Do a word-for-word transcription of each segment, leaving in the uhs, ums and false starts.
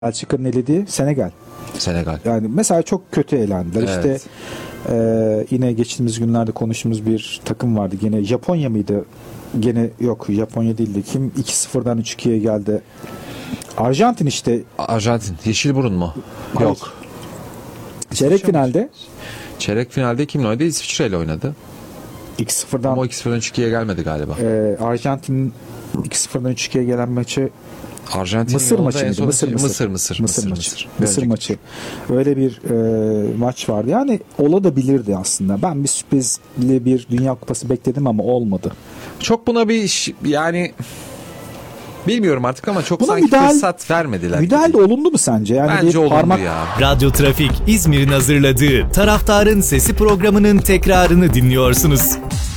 Belçika'nın elediği Senegal. Senegal. Yani mesela çok kötü elendiler. Evet. İşte e, yine geçtiğimiz günlerde konuştuğumuz bir takım vardı. Gene Japonya mıydı? Gene yok, Japonya değildi. Kim iki sıfırdan üç ikiye geldi? Arjantin işte. Arjantin. Yeşilburun mu? Hayır. Yok. Çeyrek İsviçre mi? finalde Çeyrek finalde kimle oynadı? İsviçre ile oynadı. iki sıfırdan Ama o iki sıfırdan üç ikiye gelmedi galiba. e, Arjantin iki sıfırdan üç ikiye gelen maçı Arjantin Mısır yolda maçı en mıydı? son- Mısır, Mısır. Mısır Mısır Mısır, Mısır maçı. Bir Mısır önceki maçı. Öyle bir e, maç vardı. Yani olabilirdi aslında. Ben bir sürprizli bir Dünya Kupası bekledim ama olmadı. Çok buna bir iş, yani bilmiyorum artık ama çok Buna sanki müdahale- fırsat vermediler. Müdahale gibi. olundu mu sence? Yani Bence bir olundu parmak ya. Radyo Trafik İzmir'in hazırladığı Taraftarın Sesi programının tekrarını dinliyorsunuz.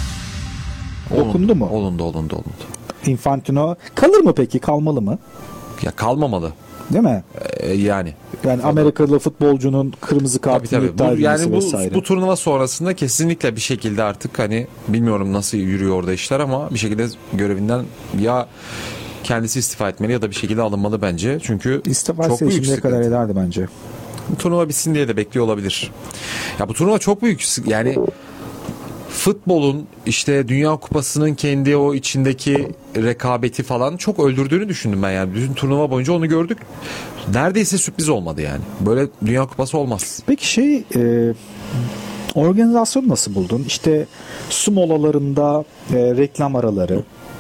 dokundu mu? Olundu olundu olundu. Infantino kalır mı peki? Kalmalı mı? Ya kalmamalı. Değil mi? Ee, yani. Yani Amerikalı futbolcunun kırmızı Tabii kartını tabii. iptal Bu, edilmesi yani bu, vesaire. bu turnuva sonrasında kesinlikle bir şekilde artık hani bilmiyorum nasıl yürüyor orada işler ama bir şekilde görevinden ya kendisi istifa etmeli ya da bir şekilde alınmalı bence. Çünkü İstifa çok etse büyük şimdiye sıkıntı. kadar ederdi bence. Bu turnuva bitsin diye de bekliyor olabilir. Ya bu turnuva çok büyük. Yani futbolun işte Dünya Kupası'nın kendi o içindeki rekabeti falan çok öldürdüğünü düşündüm ben yani. Bütün turnuva boyunca onu gördük. Neredeyse sürpriz olmadı yani. Böyle Dünya Kupası olmaz. Peki şey e, organizasyonu nasıl buldun? İşte su molalarında e, reklam araları.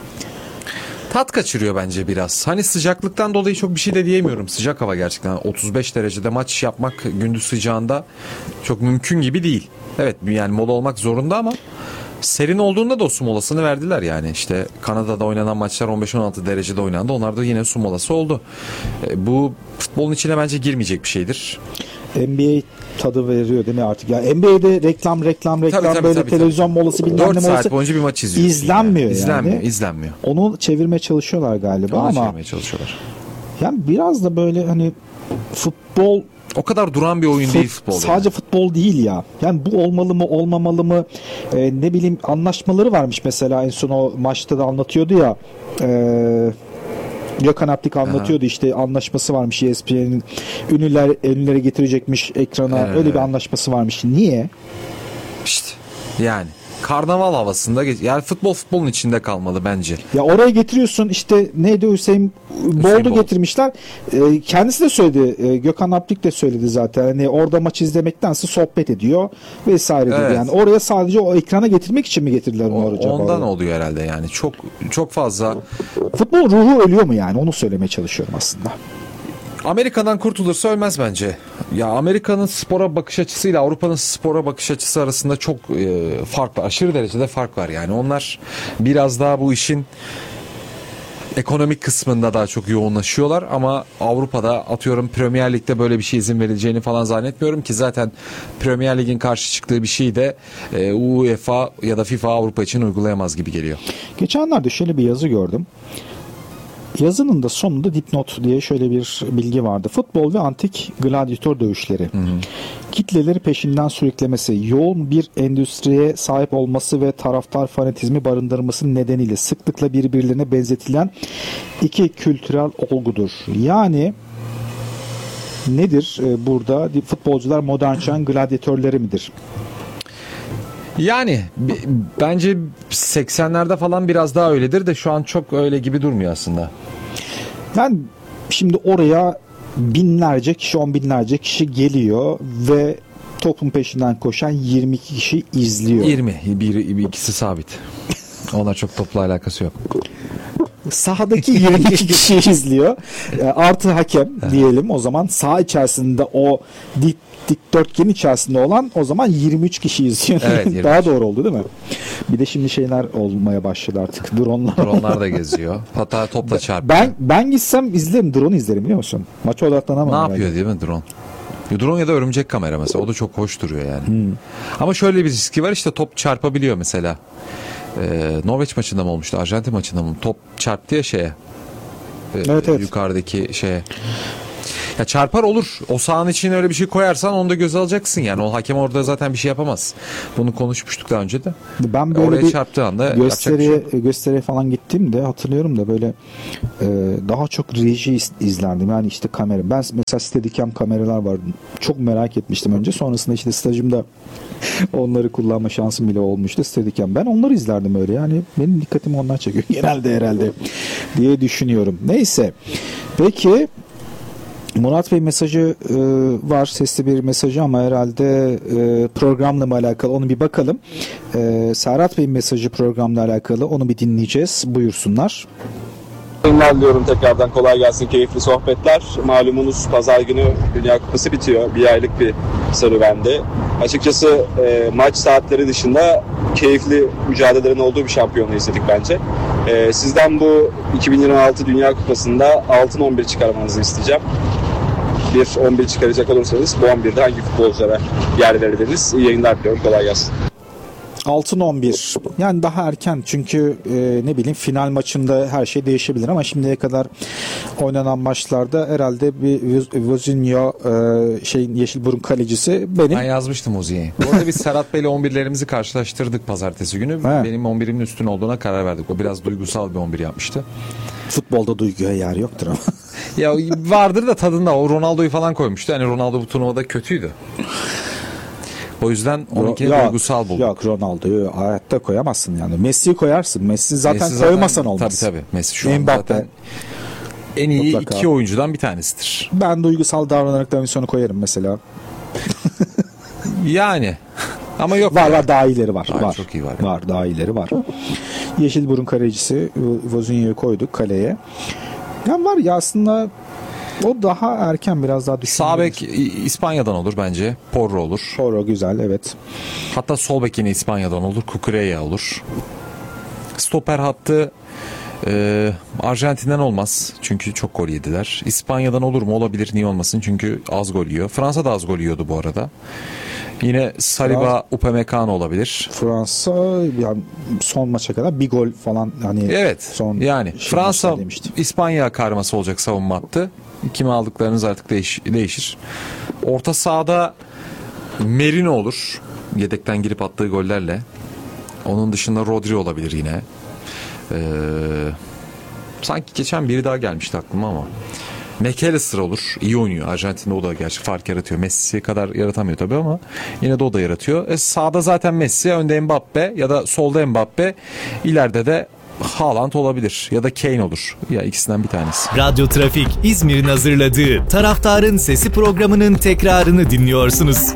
Tat kaçırıyor bence biraz. Hani sıcaklıktan dolayı çok bir şey de diyemiyorum. Sıcak hava gerçekten. otuz beş derecede maç yapmak gündüz sıcağında çok mümkün gibi değil. Evet yani mola olmak zorunda ama serin olduğunda da o su molasını verdiler yani. İşte Kanada'da oynanan maçlar on beş on altı derecede oynandı. Onlarda yine su molası oldu. E, bu futbolun içine bence girmeyecek bir şeydir. N B A tadı veriyor değil mi artık? Ya N B A'de reklam reklam reklam Tabii, tabii, böyle tabii, televizyon molası bilmem ne dört molası saat boyunca bir maç izliyorsun. izlenmiyor yani. yani. İzlenmiyor, izlenmiyor. Onu çevirmeye çalışıyorlar galiba Ona ama çevirmeye çalışıyorlar. yani biraz da böyle hani futbol O kadar duran bir oyun Fut- değil futbol. sadece yani. futbol değil ya. Yani bu olmalı mı olmamalı mı? Ee, ne bileyim anlaşmaları varmış mesela en son o maçta da anlatıyordu ya. Ee, Gökhan Aptik anlatıyordu işte anlaşması varmış E S P N'in ünlüler ünlülere getirecekmiş ekrana Evet. öyle bir anlaşması varmış. Niye? İşte yani karnaval havasında geç- yani futbol futbolun içinde kalmalı bence. Ya oraya getiriyorsun işte neydi Hüseyin Bolt'u Bolt. getirmişler. Ee, kendisi de söyledi. Ee, Gökhan Aptik de söyledi zaten. Hani orada maç izlemektense sohbet ediyor vesaire dedi. Evet. Yani oraya sadece o ekrana getirmek için mi getirdiler O- onu acaba? ondan oluyor herhalde yani. Çok çok fazla Futbol ruhu ölüyor mu yani? Onu söylemeye çalışıyorum aslında. Amerika'dan kurtulursa ölmez bence. Ya Amerika'nın spora bakış açısıyla Avrupa'nın spora bakış açısı arasında çok e, fark var. Aşırı derecede fark var yani. Onlar biraz daha bu işin ekonomik kısmında daha çok yoğunlaşıyorlar ama Avrupa'da atıyorum Premier Lig'de böyle bir şey izin verileceğini falan zannetmiyorum ki zaten Premier Lig'in karşı çıktığı bir şeyi de e, UEFA ya da FIFA Avrupa için uygulayamaz gibi geliyor. Geçenlerde şöyle bir yazı gördüm. Yazının da sonunda dipnot diye şöyle bir bilgi vardı. Futbol ve antik gladyatör dövüşleri. Kitleleri peşinden sürüklemesi, yoğun bir endüstriye sahip olması ve taraftar fanatizmi barındırması nedeniyle sıklıkla birbirlerine benzetilen iki kültürel olgudur. Yani nedir e, burada? Futbolcular modern çağın gladyatörleri midir? Yani b- bence seksenlerde falan biraz daha öyledir de şu an çok öyle gibi durmuyor aslında. Yani şimdi oraya binlerce kişi, on binlerce kişi geliyor ve topun peşinden koşan yirmi iki kişi izliyor. yirmi, bir, bir ikisi sabit. Ona çok topla alakası yok. Sahadaki yirmi iki kişi izliyor. E, Artı hakem diyelim o zaman saha içerisinde o dik, dikdörtgen içerisinde olan o zaman yirmi üç kişi izliyor. Evet, yirmi üç. Daha doğru oldu değil mi? Bir de şimdi şeyler olmaya başladı artık. Dronlar. Dronlar da geziyor. Hatta topla çarpıyor. Ben ben gitsem izlerim. Drone izlerim biliyor musun? Maça odaklanamam. Ne yani. yapıyor değil mi drone? Ya drone ya da örümcek kamera mesela. O da çok hoş duruyor yani. Ama şöyle bir riski var işte top çarpabiliyor mesela. Ee, Norveç maçında mı olmuştu? Arjantin maçında mı? Top çarptı ya şeye. Ee, Evet, evet. Yukarıdaki şeye. Ya çarpar olur. O sahanın içine öyle bir şey koyarsan onu da göze alacaksın yani. O hakem orada zaten bir şey yapamaz. Bunu konuşmuştuk daha önce de. Ben böyle Oraya bir çarptığı anda yapacak bir gösteriye şey yok. gösteriye falan gittiğimde hatırlıyorum da böyle e, daha çok reji iz- izlerdim. Yani işte kamera. Ben mesela Steadicam kameralar vardı. Çok merak etmiştim önce. Sonrasında işte stajımda onları kullanma şansım bile olmuştu. Steadicam. Ben onları izlerdim öyle. Yani benim dikkatimi onlar çekiyor. Genelde herhalde diye düşünüyorum. Neyse. Peki Murat Bey mesajı e, var, sesli bir mesajı ama herhalde e, programla mı alakalı onu bir bakalım. E, Serhat Bey'in mesajı programla alakalı, onu bir dinleyeceğiz. Buyursunlar. Yayınlar diliyorum tekrardan, kolay gelsin, keyifli sohbetler. Malumunuz pazar günü Dünya Kupası bitiyor. Bir aylık bir serüvendi. Açıkçası e, maç saatleri dışında keyifli mücadelelerin olduğu bir şampiyonluğu izledik bence. E, sizden bu iki bin yirmi altı Dünya Kupası'nda altın on bir çıkarmanızı isteyeceğim. Bir on bir çıkaracak olursanız bu on birde hangi futbolculara yer verirdiniz? İyi yayınlar diliyorum, kolay gelsin. Altın on bir. Yani daha erken çünkü e, ne bileyim final maçında her şey değişebilir ama şimdiye kadar oynanan maçlarda herhalde bir Vozinho e, şeyin Yeşilburun kalecisi benim. Ben yazmıştım Ozi'yi. Bu arada biz Serhat Bey'le on birlerimizi karşılaştırdık pazartesi günü. He. Benim on birimin üstün olduğuna karar verdik. O biraz duygusal bir on bir yapmıştı. Futbolda duyguya yer yoktur ama. Ya vardır da tadında. O Ronaldo'yu falan koymuştu. Yani Ronaldo bu turnuvada kötüydü. O yüzden onunki Yok, duygusal bulduk. Yok, Ronaldo'yu hayatta koyamazsın yani. Messi'yi koyarsın. Messi zaten Messi koymasan olmaz. Tabii tabii. Messi şu an Mbappe. zaten en iyi Mutlaka. iki oyuncudan bir tanesidir. Ben duygusal davranarak Davinson'u koyarım mesela. Yani. Ama yok. Var var, daha iyileri var. Ay, var. çok iyi var. Var, daha iyileri var. Yeşilburun kalecisi Vozinho'yu koyduk kaleye. Ya var ya aslında o daha erken, biraz daha düşünülür. Sağ bek İspanya'dan olur bence. Porro olur. Porro güzel, evet. Hatta sol bek yine İspanya'dan olur. Cucurella olur. Stoper hattı e, Arjantin'den olmaz. Çünkü çok gol yediler. İspanya'dan olur mu? Olabilir. Niye olmasın? Çünkü az gol yiyor. Fransa da az gol yiyordu bu arada. Yine Saliba, Upamecano olabilir. Fransa yani son maça kadar bir gol falan hani Evet. son Yani şey Fransa maçta demiştim. İspanya karması olacak savunma hattı. Kimi aldıklarınız artık değiş, değişir. Orta sahada Merino olur. Yedekten girip attığı gollerle. Onun dışında Rodri olabilir yine. Ee, sanki geçen biri daha gelmişti aklıma ama. McAllister olur. İyi oynuyor. Arjantin'de o da gerçi fark yaratıyor. Messi kadar yaratamıyor tabii ama yine de o da yaratıyor. E, sağda zaten Messi, önde Mbappe ya da solda Mbappe. İleride de Haaland olabilir ya da Kane olur. Ya ikisinden bir tanesi. Radyo Trafik İzmir'in hazırladığı Taraftarın Sesi programının tekrarını dinliyorsunuz.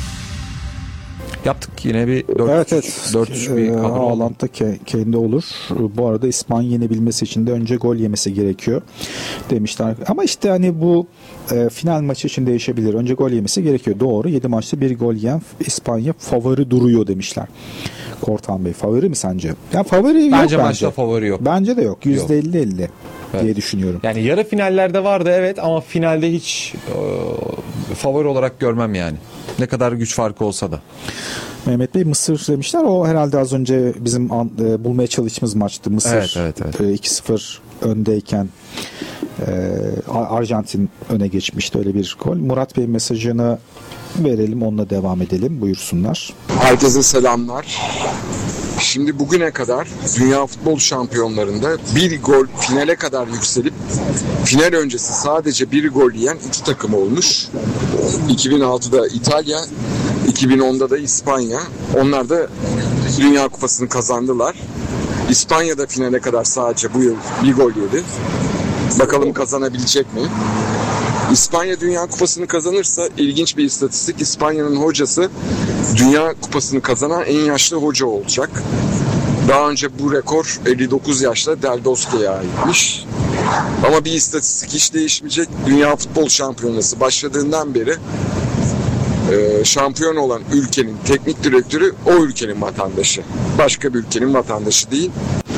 Yaptık yine bir dört Evet evet. dört üç bir kadro. Haaland'da Kane'de olur. Bu arada İspanya yenebilmesi için de önce gol yemesi gerekiyor demişler. Ama işte hani bu e, final maçı için değişebilir. Önce gol yemesi gerekiyor. Doğru. yedi maçta bir gol yiyen İspanya favori duruyor demişler. Kortan Bey favori mi sence? Ya favori yok Bence bence. maçta favori yok. Bence de yok. yüzde elli elli Evet. diye düşünüyorum. Yani yarı finallerde vardı evet ama finalde hiç e, favori olarak görmem yani. Ne kadar güç farkı olsa da. Mehmet Bey Mısır demişler. O herhalde az önce bizim an, e, bulmaya çalıştığımız maçtı. Mısır Evet, evet, evet. E, iki sıfır öndeyken e, Arjantin öne geçmişti. Öyle bir gol. Murat Bey mesajını verelim. Onunla devam edelim. Buyursunlar. Herkese selamlar. Şimdi bugüne kadar Dünya Futbol Şampiyonlarında bir gol finale kadar yükselip final öncesi sadece bir gol yiyen iki takım olmuş. iki bin altıda İtalya, iki bin onda da İspanya. Onlar da Dünya Kupası'nı kazandılar. İspanya da finale kadar sadece bu yıl bir gol yedi. Bakalım kazanabilecek mi? İspanya Dünya Kupası'nı kazanırsa ilginç bir istatistik. İspanya'nın hocası Dünya Kupası'nı kazanan en yaşlı hoca olacak. Daha önce bu rekor elli dokuz yaşta Del Bosque'ye aitmiş. Ama bir istatistik hiç değişmeyecek. Dünya Futbol Şampiyonası başladığından beri e, şampiyon olan ülkenin teknik direktörü o ülkenin vatandaşı. Başka bir ülkenin vatandaşı değil.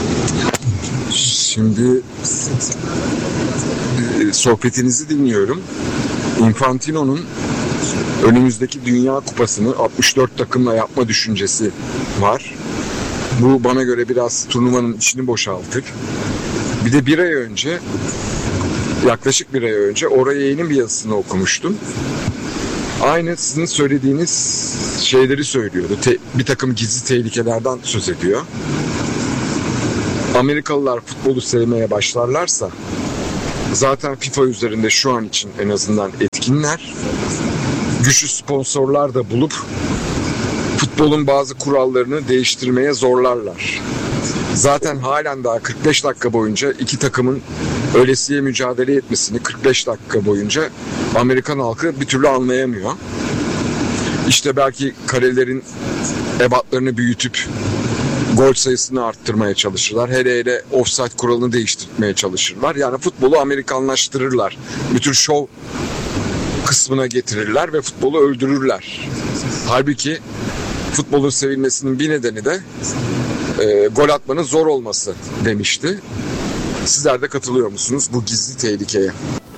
Şimdi e, sohbetinizi dinliyorum. Infantino'nun önümüzdeki Dünya Kupası'nı altmış dört takımla yapma düşüncesi var. Bu bana göre biraz turnuvanın içini boşaltır. Bir de bir ay önce yaklaşık bir ay önce Oraya Yayın'ın bir yazısını okumuştum. Aynı sizin söylediğiniz şeyleri söylüyordu. Te- bir takım gizli tehlikelerden söz ediyor. Amerikalılar futbolu sevmeye başlarlarsa zaten FIFA üzerinde şu an için en azından etkinler. Güçlü sponsorlar da bulup futbolun bazı kurallarını değiştirmeye zorlarlar. Zaten halen daha kırk beş dakika boyunca iki takımın ölesiye mücadele etmesini kırk beş dakika boyunca Amerikan halkı bir türlü anlayamıyor. İşte belki kalelerin ebatlarını büyütüp gol sayısını arttırmaya çalışırlar. Hele hele offside kuralını değiştirmeye çalışırlar. Yani futbolu Amerikanlaştırırlar. Bütün şov kısmına getirirler ve futbolu öldürürler. Halbuki futbolun sevilmesinin bir nedeni de e, gol atmanın zor olması demişti. Sizler de katılıyor musunuz bu gizli tehlikeye?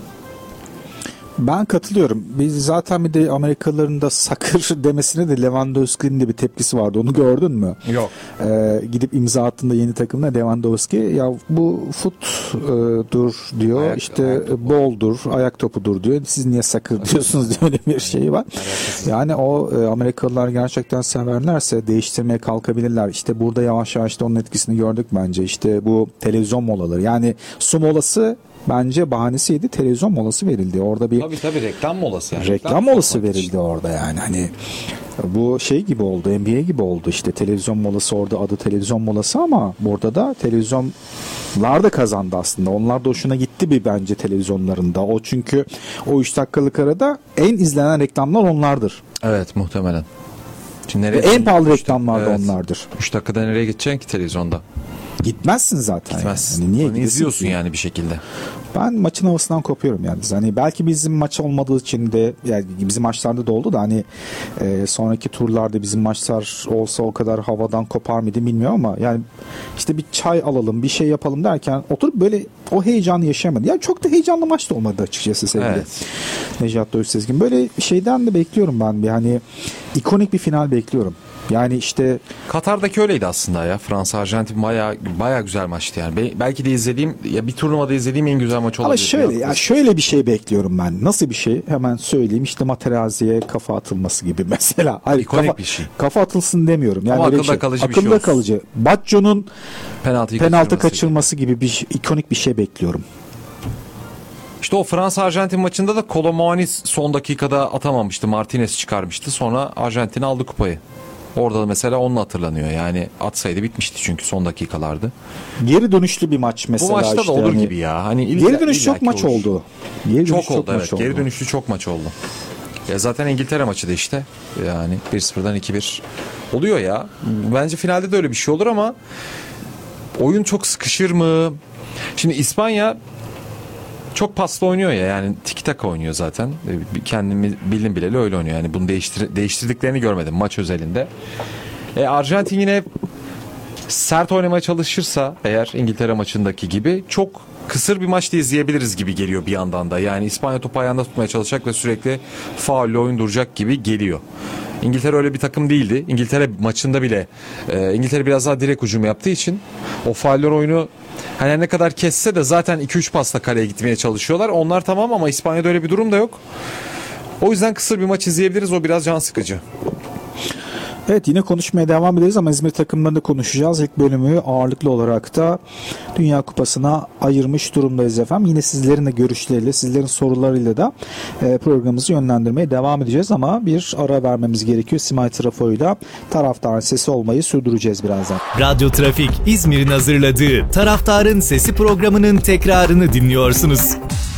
Ben katılıyorum. Biz zaten bir de Amerikalıların da sakır demesine de Lewandowski'nin de bir tepkisi vardı. Onu gördün mü? Yok. Ee, gidip imza attığında yeni takımına Lewandowski ya bu futdur diyor. Ayak- işte ayak topu. boldur, ayak topudur diyor. Siz niye sakır diyorsunuz diye öyle bir şey var. Yani o e, Amerikalılar gerçekten severlerse değiştirmeye kalkabilirler. İşte burada yavaş yavaş da onun etkisini gördük bence. İşte bu televizyon molaları. Yani su molası bence bahanesiydi. Televizyon molası verildi. Orada bir Tabii tabii reklam molası. Yani. reklam molası sokmak için. verildi orada yani. Hani bu şey gibi oldu. N B A gibi oldu işte. Televizyon molası orada adı televizyon molası ama burada da televizyonlar da kazandı aslında. Onlar da hoşuna gitti bir bence televizyonlarında. O çünkü o üç dakikalık arada en izlenen reklamlar onlardır. Evet muhtemelen. Şimdi Ve nereye en pahalı reklamlar da Evet. onlardır. üç dakikada nereye gideceksin ki televizyonda? Gitmezsin zaten. Gitmezsin. Yani niye Onu gidesin izliyorsun ki? yani bir şekilde. Ben maçın havasından kopuyorum yani. Hani belki bizim maç olmadığı için de yani bizim maçlarda da oldu da hani e, sonraki turlarda bizim maçlar olsa o kadar havadan kopar mıydı bilmiyorum ama yani işte bir çay alalım, bir şey yapalım derken oturup böyle o heyecanı yaşayamadım. Yani çok da heyecanlı maç da olmadı açıkçası sevgili Evet. Necat Doğuş Sezgin. Böyle şeyden de bekliyorum ben bir hani ikonik bir final bekliyorum. Yani işte Katar'daki öyleydi aslında ya. Fransa Arjantin baya baya güzel maçtı yani. Be- belki de izlediğim ya bir turnuvada izlediğim en güzel maç olabilir. ama şöyle ya şöyle bir şey bekliyorum ben. Nasıl bir şey? Hemen söyleyeyim. İşte Materazzi'ye kafa atılması gibi mesela. Hayır, İkonik kafa, bir şey. Kafa atılsın demiyorum. Yani Ama öyle bir akılda şey. kalıcı bir akılda şey olsun. kalıcı. Baggio'nun penaltıyı penaltı kaçırması. kaçırması gibi bir ikonik bir şey bekliyorum. İşte o Fransa Arjantin maçında da Colomani son dakikada atamamıştı. Martinez çıkarmıştı. Sonra Arjantin aldı kupayı. Orada da mesela onunla hatırlanıyor. Yani atsaydı bitmişti çünkü son dakikalardı. Geri dönüşlü bir maç mesela. Bu maçta işte da olur hani gibi ya. Hani illa- Geri dönüş çok illaki maç olur. oldu. Geri dönüş Çok oldu maç evet. oldu. Geri dönüşlü çok maç oldu. Ya zaten İngiltere maçı da işte. Yani bir sıfırdan iki bir oluyor ya. Bence finalde de öyle bir şey olur ama oyun çok sıkışır mı? Şimdi İspanya çok paslı oynuyor ya, yani tiki taka oynuyor zaten. Kendimi bildim bileli öyle oynuyor. Yani bunu değiştir değiştirdiklerini görmedim maç özelinde. E, Arjantin yine sert oynamaya çalışırsa eğer İngiltere maçındaki gibi çok kısır bir maç da izleyebiliriz gibi geliyor bir yandan da. Yani İspanya topu ayağında tutmaya çalışacak ve sürekli faulle oyun duracak gibi geliyor. İngiltere öyle bir takım değildi. İngiltere maçında bile e, İngiltere biraz daha direkt hücum yaptığı için o fauller oyunu hani ne kadar kesse de zaten iki üç pasla kaleye gitmeye çalışıyorlar. Onlar tamam ama İspanya'da öyle bir durum da yok. O yüzden kısır bir maç izleyebiliriz. O biraz can sıkıcı. Evet, yine konuşmaya devam ederiz ama İzmir takımlarını konuşacağız. İlk bölümü ağırlıklı olarak da Dünya Kupası'na ayırmış durumdayız efendim. Yine sizlerin de görüşleriyle, sizlerin sorularıyla da e, programımızı yönlendirmeye devam edeceğiz ama bir ara vermemiz gerekiyor. Simay Trafo'yla taraftarın sesi olmayı sürdüreceğiz birazdan. Radyo Trafik İzmir'in hazırladığı Taraftarın Sesi programının tekrarını dinliyorsunuz.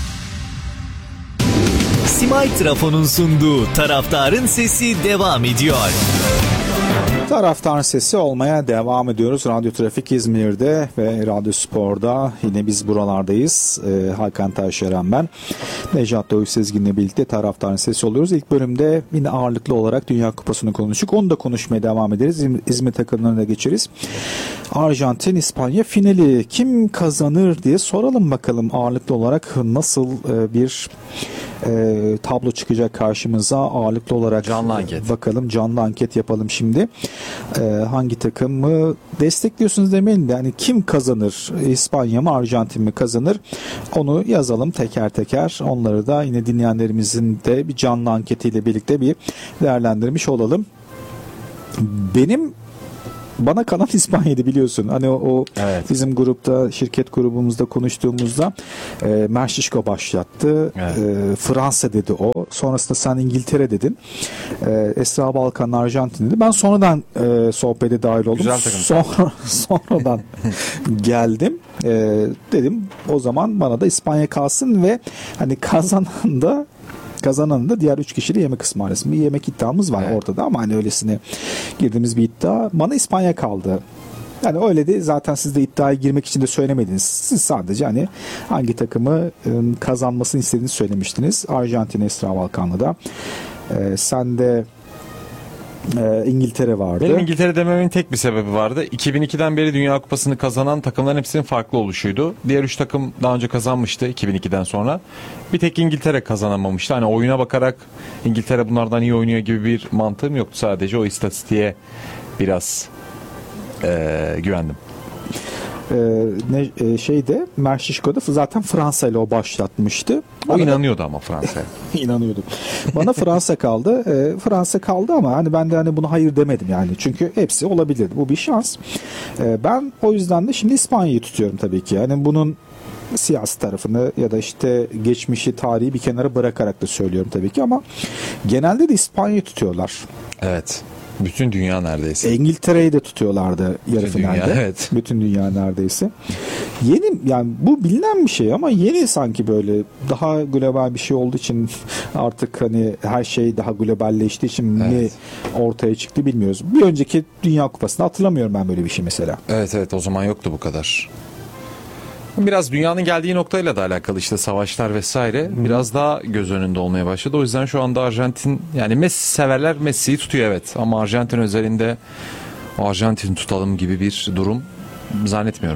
Simay Trafo'nun sunduğu Taraftarın Sesi devam ediyor. Taraftarın sesi olmaya devam ediyoruz. Radyo Trafik İzmir'de ve Radyo Spor'da yine biz buralardayız. Ee, Hakan Taşeran ben. Necat Doğuş Sezgin'le birlikte taraftarın sesi oluyoruz. İlk bölümde yine ağırlıklı olarak Dünya Kupası'nı konuştuk. Onu da konuşmaya devam ederiz. İzmir takımlarına da geçeriz. Arjantin, İspanya finali kim kazanır diye soralım bakalım. Ağırlıklı olarak nasıl e, bir e, tablo çıkacak karşımıza, ağırlıklı olarak Canlı anket. bakalım, canlı anket yapalım şimdi. e, hangi takımı destekliyorsunuz demeyin de yani kim kazanır? İspanya mı Arjantin mi kazanır? Onu yazalım teker teker. Onları da yine dinleyenlerimizin de bir canlı anketiyle birlikte bir değerlendirmiş olalım. Benim bana kalan İspanya'ydı biliyorsun. Hani o, o Evet. bizim grupta, şirket grubumuzda konuştuğumuzda e, Merşişko başlattı. Evet. E, Fransa dedi o. Sonrasında sen İngiltere dedin. E, Esra Balkan Arjantin dedi. Ben sonradan e, sohbete dahil oldum. Güzel takım. Sonra, sonradan geldim. E, dedim o zaman bana da İspanya kalsın ve hani kazanan da Kazanan da diğer üç kişiyle yemek ısmarlasın. Bir yemek iddiamız var Evet. ortada ama hani öylesine girdiğimiz bir iddia. Bana İspanya kaldı. Yani öyle de zaten siz de iddiaya girmek için de söylemediniz. Siz sadece hani hangi takımı ıı, kazanmasını istediğinizi söylemiştiniz. Arjantin, Esra Balkanlı'da. Ee, sen de e, İngiltere vardı. Benim İngiltere dememin tek bir sebebi vardı. iki bin ikiden beri Dünya Kupası'nı kazanan takımların hepsinin farklı oluşuydu. Diğer üç takım daha önce kazanmıştı iki bin ikiden sonra. Bir tek İngiltere kazanamamıştı. Hani oyuna bakarak İngiltere bunlardan iyi oynuyor gibi bir mantığım yoktu. Sadece o istatistiğe biraz eee, güvendim. Ee, ne e, şeyde Merşişko'da zaten Fransa ile o başlatmıştı. O Bana da- inanıyordu ama Fransa'ya. İnanıyordum. Bana Fransa kaldı. Ee, Fransa kaldı ama hani ben de hani buna hayır demedim yani. Çünkü hepsi olabilirdi. Bu bir şans. Ee, ben o yüzden de şimdi İspanya'yı tutuyorum tabii ki. Yani bunun siyasi tarafını ya da işte geçmişi, tarihi bir kenara bırakarak da söylüyorum tabii ki ama genelde de İspanya'yı tutuyorlar. Evet. Bütün dünya neredeyse. İngiltere'yi de tutuyorlardı yarı Bütün dünya, finalde. evet. Bütün dünya neredeyse. Yeni yani bu bilinen bir şey ama yeni sanki böyle daha global bir şey olduğu için artık hani her şey daha globalleştiği için Evet. ne ortaya çıktı bilmiyoruz. Bir önceki Dünya Kupası'nda hatırlamıyorum ben böyle bir şey mesela. Evet evet o zaman yoktu bu kadar. Biraz dünyanın geldiği noktayla da alakalı işte savaşlar vesaire biraz daha göz önünde olmaya başladı. O yüzden şu anda Arjantin yani Messi severler Messi'yi tutuyor evet ama Arjantin özelinde Arjantin tutalım gibi bir durum zannetmiyorum.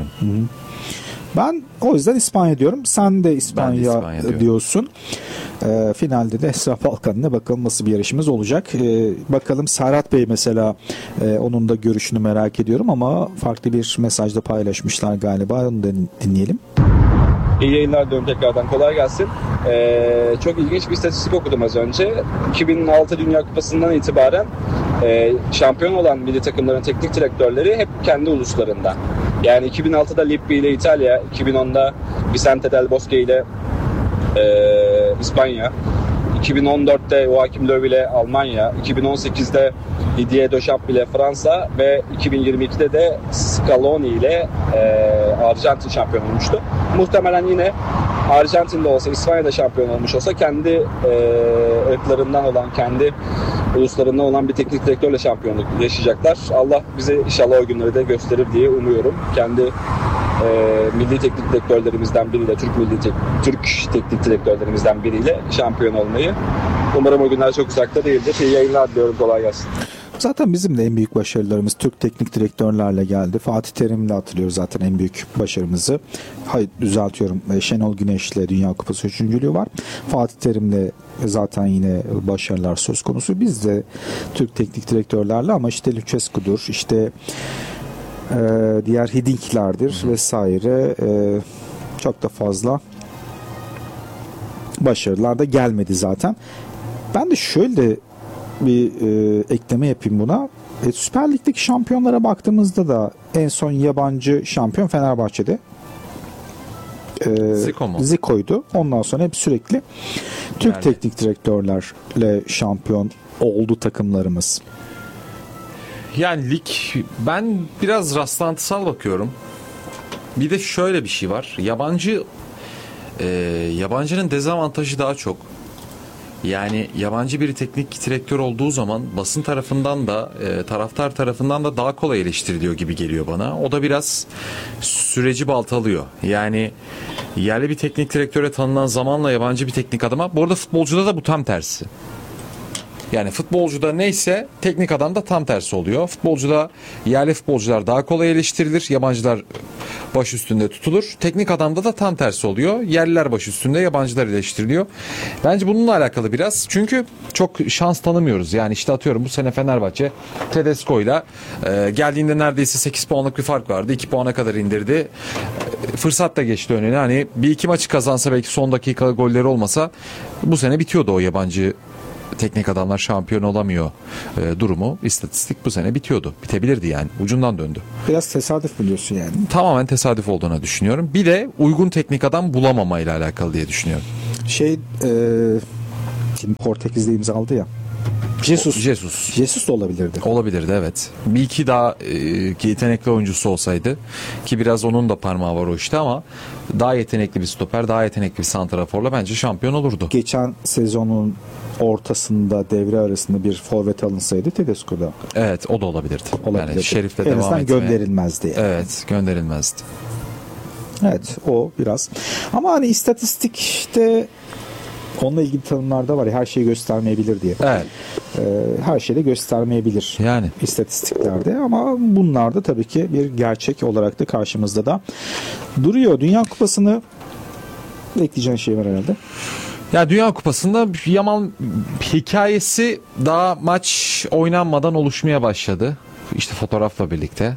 Ben o yüzden İspanya diyorum. Sen de İspanya, İspanya diyorum. diyorsun. Ee, finalde de Esra Balkan'la bakalım nasıl bir yarışımız olacak. Ee, bakalım Serhat Bey mesela e, onun da görüşünü merak ediyorum ama farklı bir mesajda paylaşmışlar galiba. Onu da dinleyelim. İyi yayınlar diyorum tekrardan. Kolay gelsin. Ee, çok ilginç bir istatistik okudum az önce. iki bin altı Dünya Kupası'ndan itibaren e, şampiyon olan milli takımların teknik direktörleri hep kendi uluslarından. Yani iki bin altıda Lippi ile İtalya, iki bin onda Vicente Del Bosque ile e, İspanya, iki bin on dörtte Joachim Löw ile Almanya, iki bin on sekizde Didier Deschamps ile Fransa ve iki bin yirmi ikide de Scaloni ile e, Arjantin şampiyon olmuştu. Muhtemelen yine Arjantin'de olsa, İspanya'da şampiyon olmuş olsa kendi e, ırklarından olan, kendi uluslarından olan bir teknik direktörle şampiyonluk yaşayacaklar. Allah bize inşallah o günleri de gösterir diye umuyorum. Kendi e, milli teknik direktörlerimizden biriyle, Türk milli tek, Türk teknik direktörlerimizden biriyle şampiyon olmayı. Umarım o günler çok uzakta değildir. İyi yayınlar diliyorum. Kolay gelsin. Zaten bizim de en büyük başarılarımız Türk teknik direktörlerle geldi. Fatih Terim'le hatırlıyoruz zaten en büyük başarımızı. Hayır düzeltiyorum. Şenol Güneş'le Dünya Kupası üçüncülüğü var. Fatih Terim'le zaten yine başarılar söz konusu. Biz de Türk teknik direktörlerle ama işte Lucescu'dur, işte e, diğer Hiddink''lerdir vesaire e, çok da fazla başarılar da gelmedi zaten. Ben de şöyle bir e, ekleme yapayım buna. E, Süper Lig'deki şampiyonlara baktığımızda da en son yabancı şampiyon Fenerbahçe'de. E, Zico mu? Zico'ydu. Ondan sonra hep sürekli Türk Yani. teknik direktörlerle şampiyon oldu takımlarımız. Yani lig ben biraz rastlantısal bakıyorum. Bir de şöyle bir şey var. Yabancı e, yabancının dezavantajı daha çok. Yani yabancı bir teknik direktör olduğu zaman basın tarafından da e, taraftar tarafından da daha kolay eleştiriliyor gibi geliyor bana. O da biraz süreci baltalıyor. Yani yerli bir teknik direktöre tanınan zamanla yabancı bir teknik adama. Bu arada futbolcuda da bu tam tersi. Yani futbolcuda neyse teknik adam da tam tersi oluyor. Futbolcuda yerli futbolcular daha kolay eleştirilir. Yabancılar baş üstünde tutulur. Teknik adamda da tam tersi oluyor. Yerliler baş üstünde, yabancılar eleştiriliyor. Bence bununla alakalı biraz. Çünkü çok şans tanımıyoruz. Yani işte atıyorum bu sene Fenerbahçe Tedesco'yla e, geldiğinde neredeyse sekiz puanlık bir fark vardı. iki puana kadar indirdi. E, fırsat da geçti önüne. Hani bir iki maçı kazansa belki son dakika golleri olmasa bu sene bitiyordu o yabancı teknik adamlar şampiyon olamıyor e, durumu. İstatistik bu sene bitiyordu. Bitebilirdi yani. Ucundan döndü. Biraz tesadüf biliyorsun yani. Tamamen tesadüf olduğunu düşünüyorum. Bir de uygun teknik adam bulamamayla alakalı diye düşünüyorum. Şey e, şimdi Portekiz'de imzaladı ya. Jesus. Jesus. Jesus da olabilirdi. Olabilirdi evet. Bir iki daha e, yetenekli oyuncusu olsaydı ki biraz onun da parmağı var o işte ama daha yetenekli bir stoper, daha yetenekli bir santraforla bence şampiyon olurdu. Geçen sezonun ortasında devre arasında bir forvet alınsaydı Tedesco'da Evet o da olabilirdi. olabilirdi. Yani Şerif'le en devam azından etmeye. gönderilmezdi. Yani. Evet gönderilmezdi. Evet o biraz. Ama hani istatistikte onunla ilgili tanımlar da var ya, her şeyi göstermeyebilir diye. Evet. Ee, her şeyi de göstermeyebilir. Yani. İstatistiklerde ama bunlar da tabii ki bir gerçek olarak da karşımızda da duruyor. Dünya Kupası'nı ekleyeceğin şey var herhalde. Ya Dünya Kupası'nda Yamal hikayesi daha maç oynanmadan oluşmaya başladı. İşte fotoğrafla birlikte.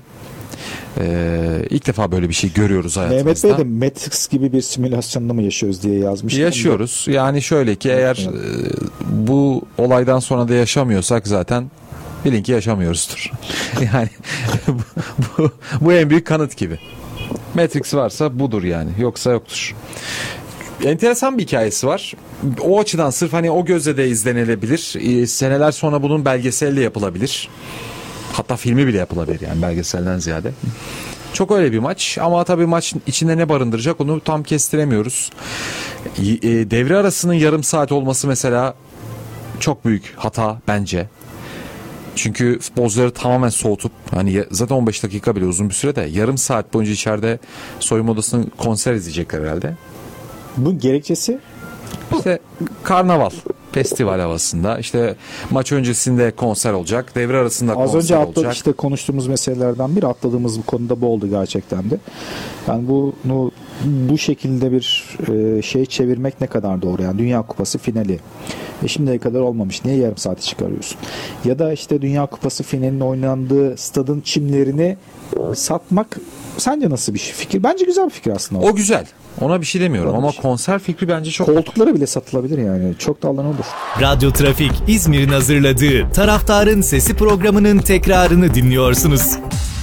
Ee, ilk defa böyle bir şey görüyoruz hayatımızda. Mehmet Bey de Matrix gibi bir simülasyonda mı yaşıyoruz diye yazmış. Yaşıyoruz. Yani şöyle ki eğer e, bu olaydan sonra da yaşamıyorsak zaten bilin ki yaşamıyoruzdur. Yani bu, bu, bu en büyük kanıt gibi. Matrix varsa budur yani. Yoksa yoktur. Enteresan bir hikayesi var. O açıdan sırf hani o gözle de izlenilebilir. Ee, seneler sonra bunun belgeseli de yapılabilir. Hatta filmi bile yapılabilir yani belgeselden ziyade. Çok öyle bir maç ama tabii maç içinde ne barındıracak onu tam kestiremiyoruz. E, devre arasının yarım saat olması mesela çok büyük hata bence. Çünkü futbolcuları tamamen soğutup hani zaten on beş dakika bile uzun bir sürede yarım saat boyunca içeride soyunma odasının konser izleyecekler herhalde. Bu gerekçesi? İşte karnaval, festival havasında. İşte maç öncesinde konser olacak. Devre arasında Az konser önce atladık olacak. işte konuştuğumuz meselelerden biri, atladığımız bu konuda bu oldu gerçekten de. Yani bunu bu şekilde bir e, şey çevirmek ne kadar doğru? Yani Dünya Kupası finali. E şimdiye kadar olmamış. Niye yarım saati çıkarıyorsun? Ya da işte Dünya Kupası finalinin oynandığı stadın çimlerini satmak sence nasıl bir fikir? Bence güzel bir fikir aslında. O güzel. Ona bir şey demiyorum Olmuş. ama konser fikri bence çok... Koltukları bile satılabilir yani. Çok da alan olur. Radyo Trafik İzmir'in hazırladığı Taraftarın Sesi programının tekrarını dinliyorsunuz.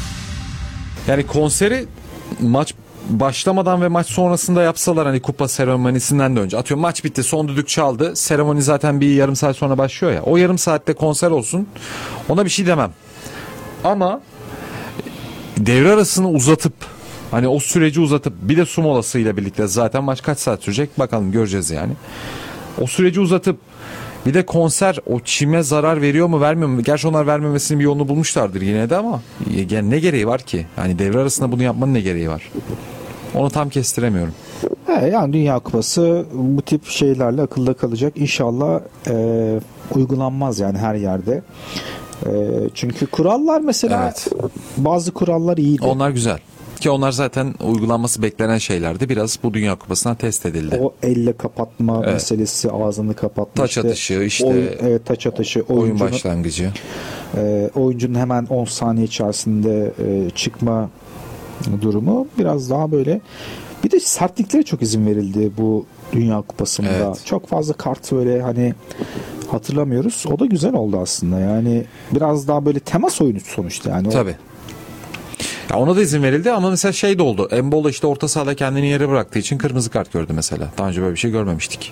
Yani konseri maç başlamadan ve maç sonrasında yapsalar hani kupa seremonisinden de önce. Atıyorum maç bitti, son düdük çaldı. Seremoni zaten bir yarım saat sonra başlıyor ya. O yarım saatte konser olsun. Ona bir şey demem. Ama devre arasını uzatıp hani o süreci uzatıp bir de su molasıyla birlikte zaten maç kaç saat sürecek bakalım göreceğiz yani. O süreci uzatıp bir de konser o çime zarar veriyor mu vermiyor mu? Gerçi onlar vermemesinin bir yolunu bulmuşlardır yine de ama yani ne gereği var ki? Hani devre arasında bunu yapmanın ne gereği var? Onu tam kestiremiyorum. He, yani Dünya Kupası bu tip şeylerle akılda kalacak. İnşallah e, uygulanmaz yani her yerde. E, çünkü kurallar mesela Evet. bazı kurallar iyiydi. Onlar güzel. Ki onlar zaten uygulanması beklenen şeylerdi. Biraz bu Dünya Kupası'na test edildi. O elle kapatma Evet. meselesi, ağzını kapatma. Taç atışı, işte oyun, evet, taç atışı. Oyun Oyuncunun, başlangıcı. e, oyuncunun hemen on saniye içerisinde e, çıkma durumu biraz daha böyle. Bir de sertliklere çok izin verildi bu Dünya Kupası'nda. Evet. Çok fazla kart böyle hani hatırlamıyoruz. O da güzel oldu aslında. Yani biraz daha böyle temas oyunu sonuçta yani. O- Tabii. Ya ona da izin verildi ama mesela şey de oldu. Embola işte orta sahada kendini yere bıraktığı için kırmızı kart gördü mesela. Daha önce böyle bir şey görmemiştik.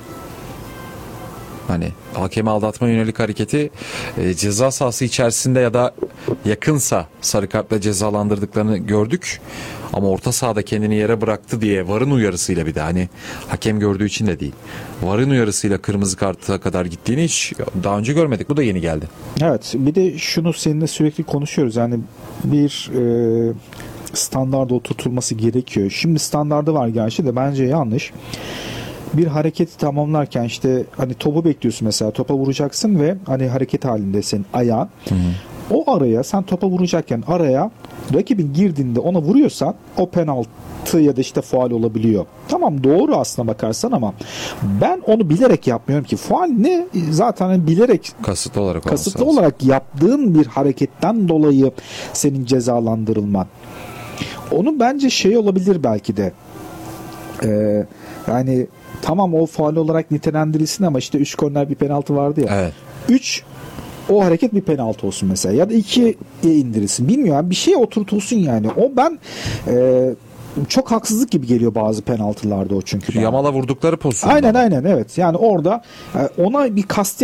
Hani hakemi aldatma yönelik hareketi e, ceza sahası içerisinde ya da yakınsa sarı kartla cezalandırdıklarını gördük. Ama orta sahada kendini yere bıraktı diye VAR'ın uyarısıyla bir de hani hakem gördüğü için de değil. VAR'ın uyarısıyla kırmızı karta kadar gittiğini hiç daha önce görmedik. Bu da yeni geldi. Evet. Bir de şunu seninle sürekli konuşuyoruz. Yani bir e, standarda oturtulması gerekiyor. Şimdi standardı var gerçi de bence yanlış. bir hareketi tamamlarken işte hani topu bekliyorsun mesela, topa vuracaksın ve hani hareket halindesin ayağın. Hı hı. O araya sen topa vuracakken araya rakibin girdiğinde ona vuruyorsan o penaltı ya da işte faul olabiliyor. Tamam, doğru aslına bakarsan ama ben onu bilerek yapmıyorum ki. Faul ne? Zaten bilerek kasıtlı olarak kasıtlı lazım. olarak yaptığın bir hareketten dolayı senin cezalandırılman. Onu bence şey olabilir belki de. Ee, yani tamam o faul olarak nitelendirilsin ama işte üç korner bir penaltı vardı ya. Evet. üç o hareket bir penaltı olsun mesela ya da ikiye indirilsin. Bilmiyorum, bir şey oturtulsun yani. O ben e, çok haksızlık gibi geliyor bazı penaltılarda o çünkü. Yamala vurdukları pozisyon. Aynen aynen evet. Yani orada ona bir kast